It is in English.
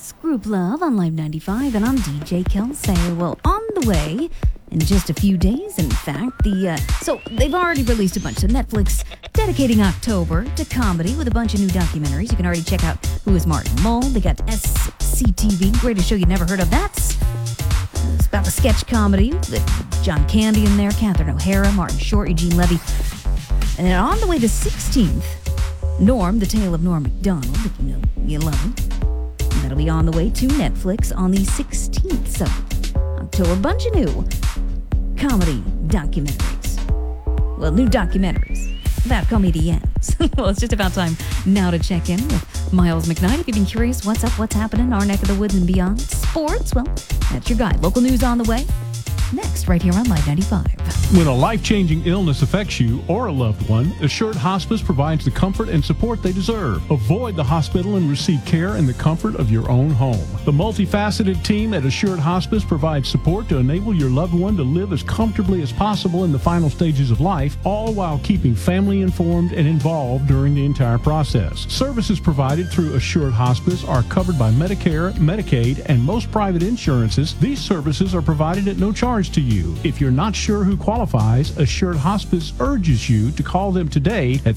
It's Group Love on Live 95, and I'm DJ Kelsey. Well, on the way in just a few days, in fact, so they've already released a bunch. So Netflix dedicating October to comedy with a bunch of new documentaries. You can already check out Who is Martin Mull. They got SCTV, Greatest Show You'd Never Heard of. It's about the sketch comedy with John Candy in there, Catherine O'Hara, Martin Short, Eugene Levy. And then on the way the 16th, Norm, The Tale of Norm Macdonald, if you know you love him. And that'll be on the way to Netflix on the 16th. So, October, a bunch of new comedy documentaries. Well, new documentaries about comedians. Well, it's just about time now to check in with Miles McKnight. If you've been curious what's up, what's happening in our neck of the woods and beyond. Sports, well, that's your guide. Local news on the way. Next, right here on Live 95. When a life-changing illness affects you or a loved one, Assured Hospice provides the comfort and support they deserve. Avoid the hospital and receive care in the comfort of your own home. The multifaceted team at Assured Hospice provides support to enable your loved one to live as comfortably as possible in the final stages of life, all while keeping family informed and involved during the entire process. Services provided through Assured Hospice are covered by Medicare, Medicaid, and most private insurances. These services are provided at no charge to you. If you're not sure who qualifies, Assured Hospice urges you to call them today at